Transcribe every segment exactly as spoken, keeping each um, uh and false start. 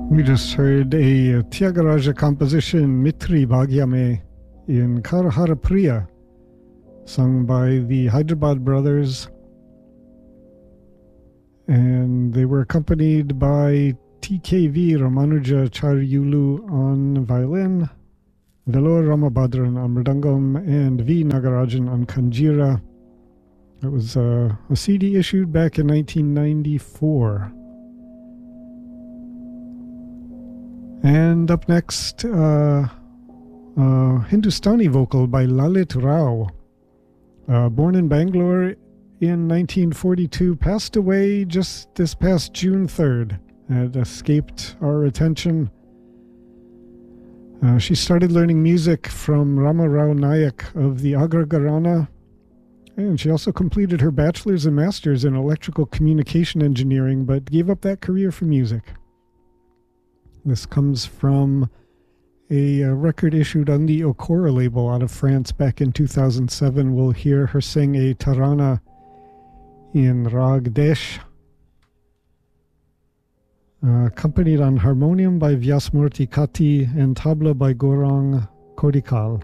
We just heard a Tyagaraja composition, Mitri Bhagyame, in Karahara Priya, sung by the Hyderabad brothers. And they were accompanied by T K V Ramanuja Charyulu on violin, Vellore Ramabhadran on mridangam, and V Nagarajan on kanjira. It was uh, a C D issued back in nineteen ninety-four. And up next, uh, uh, Hindustani vocal by Lalit Rao. Uh, born in Bangalore in nineteen forty-two, passed away just this past June third. Had escaped our attention. Uh, she started learning music from Rama Rao Nayak of the Agra Gharana, and she also completed her bachelor's and master's in electrical communication engineering, but gave up that career for music. This comes from a, a record issued on the Okora label out of France back in two thousand seven. We'll hear her sing a tarana in Rag Desh, uh, accompanied on harmonium by Vyasmurti Kati and tabla by Gaurang Kodikal.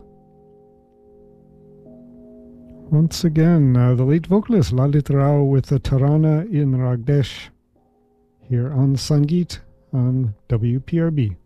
Once again, uh, the late vocalist Lalit Rao with the tarana in Rag Desh here on Sangeet on W P R B.